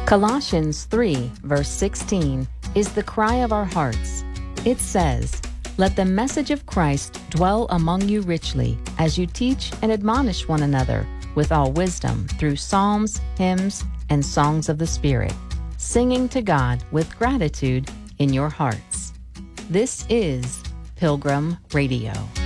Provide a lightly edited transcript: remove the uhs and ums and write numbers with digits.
Colossians 3, verse 16, is the cry of our hearts. It says, "Let the message of Christ dwell among you richly, as you teach and admonish one another with all wisdom through psalms, hymns, and songs of the Spirit, singing to God with gratitude in your hearts." This is Pilgrim Radio.